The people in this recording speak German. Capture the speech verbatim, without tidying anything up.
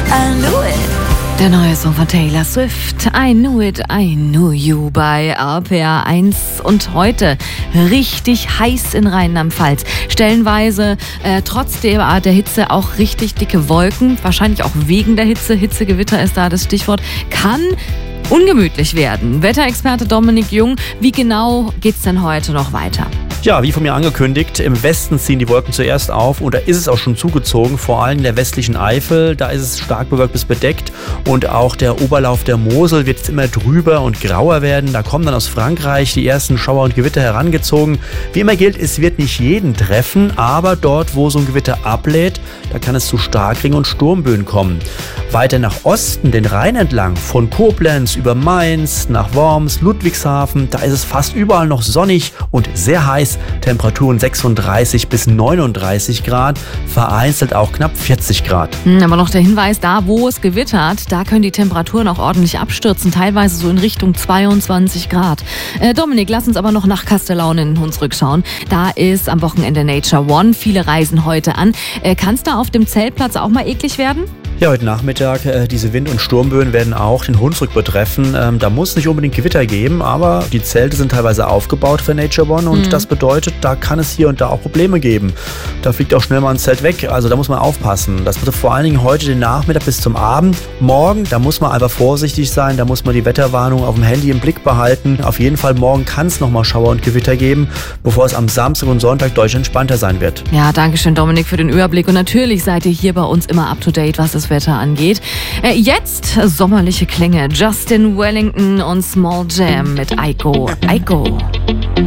I knew it. Der neue Song von Taylor Swift, I Knew It, I Knew You bei R P R eins. Und heute richtig heiß in Rheinland-Pfalz. Stellenweise äh, trotz der, der Hitze auch richtig dicke Wolken. Wahrscheinlich auch wegen der Hitze. Hitzegewitter ist da das Stichwort. Kann ungemütlich werden. Wetterexperte Dominik Jung, wie genau geht's denn heute noch weiter? Ja, wie von mir angekündigt, im Westen ziehen die Wolken zuerst auf und da ist es auch schon zugezogen, vor allem in der westlichen Eifel, da ist es stark bewölkt bis bedeckt und auch der Oberlauf der Mosel wird jetzt immer drüber und grauer werden. Da kommen dann aus Frankreich die ersten Schauer und Gewitter herangezogen. Wie immer gilt, es wird nicht jeden treffen, aber dort, wo so ein Gewitter ablädt, da kann es zu Starkregen und Sturmböen kommen. Weiter nach Osten, den Rhein entlang, von Koblenz über Mainz nach Worms, Ludwigshafen, da ist es fast überall noch sonnig und sehr heiß. Temperaturen sechsunddreißig bis neununddreißig Grad, vereinzelt auch knapp vierzig Grad. Aber noch der Hinweis, da wo es gewittert, da können die Temperaturen auch ordentlich abstürzen, teilweise so in Richtung zweiundzwanzig Grad. Äh, Dominik, lass uns aber noch nach Kastellaun in den Hunsrück schauen. Da ist am Wochenende Nature One, viele reisen heute an. Äh, Kann es da auf dem Zeltplatz auch mal eklig werden? Ja, heute Nachmittag, äh, diese Wind- und Sturmböen werden auch den Hunsrück betreffen. Ähm, da muss es nicht unbedingt Gewitter geben, aber die Zelte sind teilweise aufgebaut für Nature One und mhm. das bedeutet, da kann es hier und da auch Probleme geben. Da fliegt auch schnell mal ein Zelt weg, also da muss man aufpassen. Das betrifft vor allen Dingen heute den Nachmittag bis zum Abend. Morgen, da muss man einfach vorsichtig sein, da muss man die Wetterwarnung auf dem Handy im Blick behalten. Auf jeden Fall morgen kann es nochmal Schauer und Gewitter geben, bevor es am Samstag und Sonntag deutlich entspannter sein wird. Ja, danke schön Dominik für den Überblick und natürlich seid ihr hier bei uns immer up to date, was das Wetter angeht. Äh, jetzt sommerliche Klänge. Justin Wellington und Small Jam mit Aiko. Aiko.